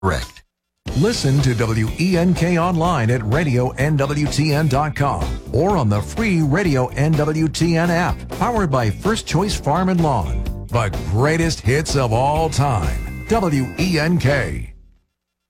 Correct. Listen to WENK online at radionwtn.com or on the free Radio NWTN app, powered by First Choice Farm and Lawn. The greatest hits of all time. WENK.